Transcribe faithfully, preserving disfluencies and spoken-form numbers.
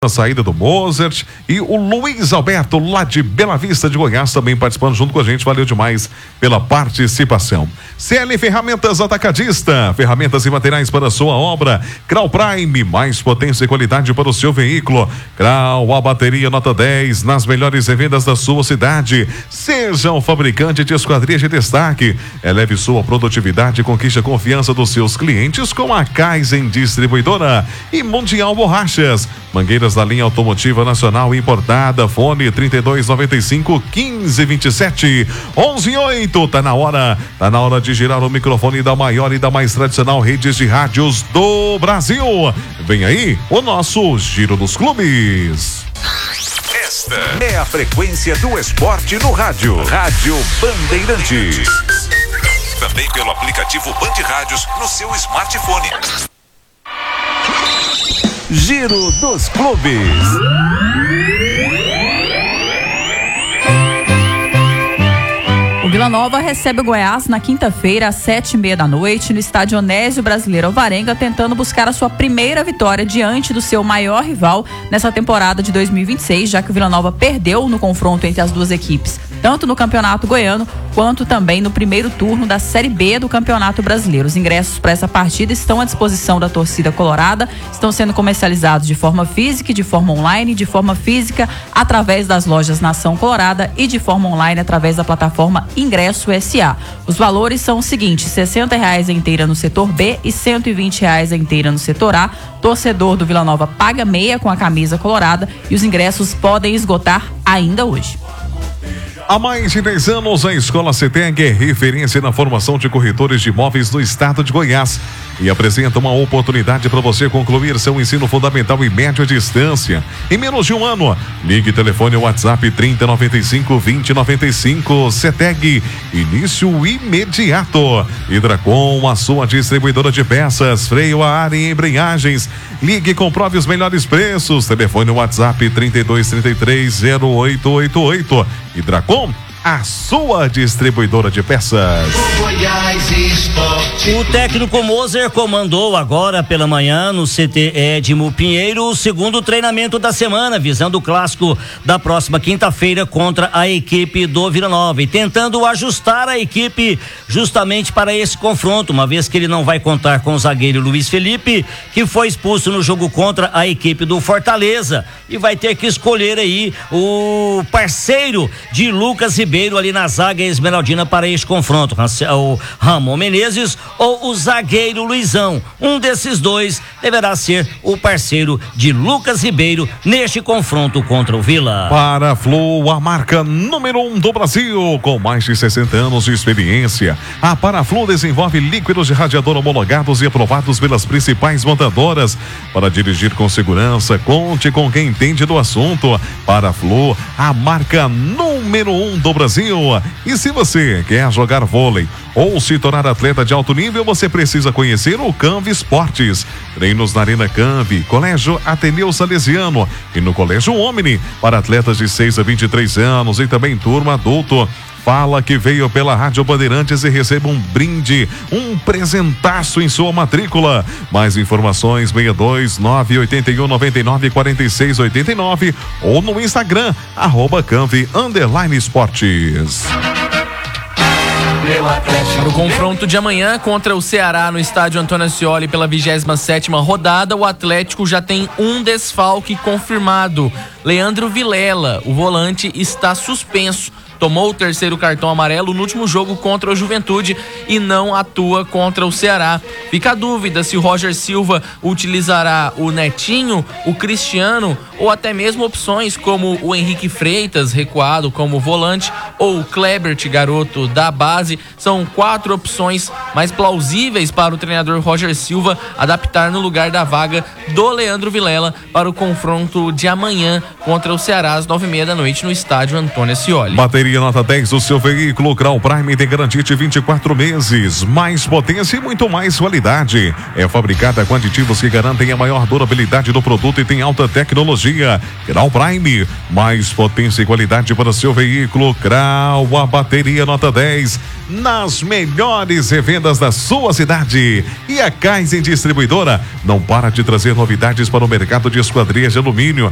na saída do Mozart, e o Luiz Alberto, lá de Bela Vista de Goiás, também participando junto com a gente. Valeu demais pela participação. C L Ferramentas Atacadista, ferramentas e materiais para a sua obra. Crau Prime, mais potência e qualidade para o seu veículo. Crau, a bateria nota dez, nas melhores revendas da sua cidade. Seja um fabricante de esquadrias de destaque. Eleve sua produtividade e conquiste a confiança dos seus clientes com a Kaizen Distribuidora e Mundial Borrachas. Mangueiras da linha automotiva nacional importada. Fone trinta e dois, noventa e cinco, quinze, vinte e sete, onze e oito. Tá na hora, tá na hora de girar o microfone da maior e da mais tradicional redes de rádios do Brasil. Vem aí o nosso Giro dos Clubes. Esta é a frequência do esporte no rádio. Rádio Bandeirantes. Também pelo aplicativo Band Rádios no seu smartphone. Giro dos Clubes. O Vila Nova recebe o Goiás na quinta-feira, às sete e meia da noite, no estádio Onésio Brasileiro Alvarenga, tentando buscar a sua primeira vitória diante do seu maior rival nessa temporada de dois mil e vinte e seis, já que o Vila Nova perdeu no confronto entre as duas equipes, tanto no Campeonato Goiano quanto também no primeiro turno da Série B do Campeonato Brasileiro. Os ingressos para essa partida estão à disposição da torcida colorada, estão sendo comercializados de forma física e de forma online, de forma física através das lojas Nação Colorada e de forma online através da plataforma Ingresso S A. Os valores são os seguintes: sessenta reais a inteira no setor B e cento e vinte reais a inteira no setor A. Torcedor do Vila Nova paga meia com a camisa colorada e os ingressos podem esgotar ainda hoje. Há mais de dez anos, a Escola CETEG é referência na formação de corretores de imóveis no estado de Goiás e apresenta uma oportunidade para você concluir seu ensino fundamental e médio à distância em menos de um ano. Ligue telefone WhatsApp trinta, noventa e cinco, vinte, noventa e cinco. CETEG, início imediato. Hidracom, a sua distribuidora de peças, freio a ar e embreagens. Ligue e comprove os melhores preços. Telefone WhatsApp trinta e dois, trinta e três, zero oito oito oito. Hidracom, a sua distribuidora de peças. O técnico Moser comandou agora pela manhã no C T Edmo Pinheiro o segundo treinamento da semana, visando o clássico da próxima quinta-feira contra a equipe do Vila Nova e tentando ajustar a equipe justamente para esse confronto, uma vez que ele não vai contar com o zagueiro Luiz Felipe, que foi expulso no jogo contra a equipe do Fortaleza, e vai ter que escolher aí o parceiro de Lucas Ribeiro ali na zaga esmeraldina para este confronto, o Ramon Menezes ou o zagueiro Luizão. Um desses dois deverá ser o parceiro de Lucas Ribeiro neste confronto contra o Vila. Paraflu, a marca número um do Brasil, com mais de sessenta anos de experiência. A Paraflu desenvolve líquidos de radiador homologados e aprovados pelas principais montadoras. Para dirigir com segurança, conte com quem entende do assunto. Paraflu, a marca número um do Brasil. E se você quer jogar vôlei ou se tornar atleta de alto nível, você precisa conhecer o Canvi Esportes. Treinos na Arena Canvi, Colégio Ateneu Salesiano e no Colégio Omni para atletas de seis a vinte e três anos e também turma adulto. Fala que veio pela Rádio Bandeirantes e receba um brinde, um presentaço em sua matrícula. Mais informações seis dois nove oito um nove nove quatro seis oito nove ou no Instagram, arroba Canvi underline esportes. Para o confronto de amanhã contra o Ceará no estádio Antônio Ascioli pela vigésima sétima rodada, o Atlético já tem um desfalque confirmado. Leandro Vilela, o volante, está suspenso. Tomou o terceiro cartão amarelo no último jogo contra o Juventude e não atua contra o Ceará. Fica a dúvida se o Roger Silva utilizará o Netinho, o Cristiano ou até mesmo opções como o Henrique Freitas, recuado como volante, ou o Klebert, garoto da base. São quatro opções mais plausíveis para o treinador Roger Silva adaptar no lugar da vaga do Leandro Vilela para o confronto de amanhã contra o Ceará às nove e meia da noite no estádio Antônio Ascioli. Bateria nota dez do seu veículo Crau Prime tem garantia de vinte e quatro meses, mais potência e muito mais qualidade. É fabricada com aditivos que garantem a maior durabilidade do produto e tem alta tecnologia. Crau Prime, mais potência e qualidade para o seu veículo. Crau, a bateria nota dez nas melhores revendas da sua cidade. E a Kaizen Distribuidora não para de trazer novidades para o mercado de esquadrias de alumínio.